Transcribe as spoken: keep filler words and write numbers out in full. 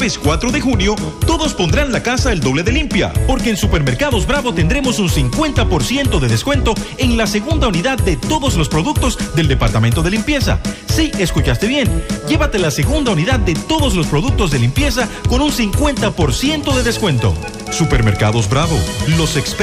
jueves cuatro de junio, todos pondrán la casa el doble de limpia, porque en Supermercados Bravo tendremos un cincuenta por ciento de descuento en la segunda unidad de todos los productos del departamento de limpieza. Sí, escuchaste bien. Llévate la segunda unidad de todos los productos de limpieza con un cincuenta por ciento de descuento. Supermercados Bravo, los expertos